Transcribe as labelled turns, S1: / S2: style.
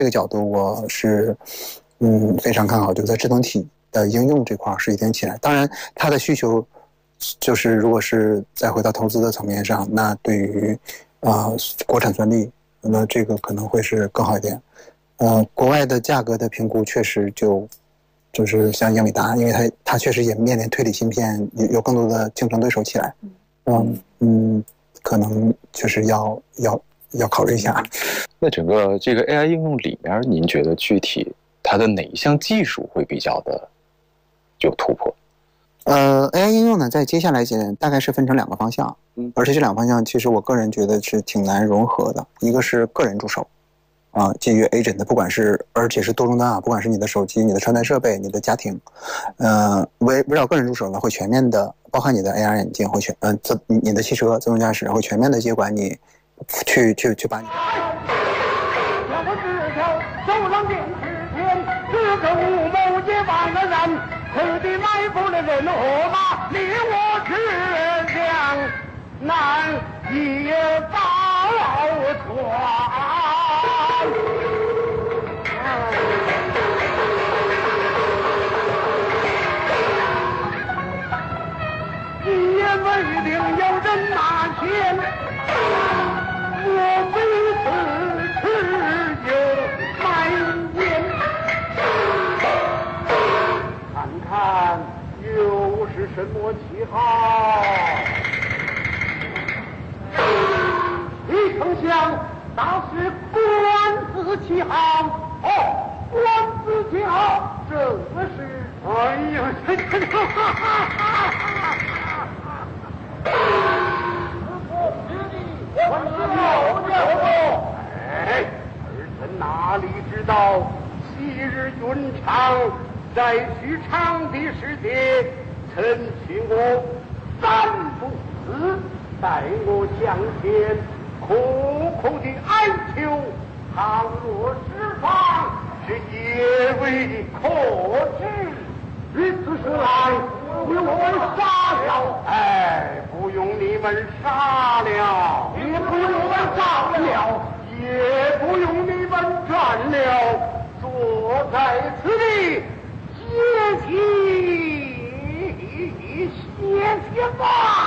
S1: 这个角度，我是非常看好，就在智能体的应用这块是一定起来。当然，它的需求就是如果是再回到投资的层面上，那对于国产算力，那这个可能会是更好一点。国外的价格的评估确实就是像英伟达，因为它确实也面临推理芯片有更多的竞争对手起来，可能确实要考虑一下。
S2: 那整个这个 AI 应用里面，您觉得具体它的哪一项技术会比较的有突破
S1: ？AI 应用呢，在接下来大概是分成2个方向，而且这2个方向其实我个人觉得是挺难融合的。一个是个人助手，基于 agent 的，而且是多终端不管是你的手机、你的穿戴设备、你的家庭，围绕个人助手呢，会全面的，包含你的 AR 眼镜，你的汽车自动驾驶会全面的接管你，去把你。
S3: 手上电视天，这个吴某结伴的人，特地埋伏了人和马，你我之将难以保全。一言为定有人拿钱，我每次只有埋怨，看看又是什么旗号？一丞相，那是官字旗号。官字旗号，这是哎呀，儿臣哪里知道昔日云长在许昌的时节，曾请我3不死，待我向前苦苦的哀求，倘若释放，是也未可知。于此时来，不用我们杀了，不用你们杀了，也不用我们杀了，也不用你们斩了，坐在此地歇息吧。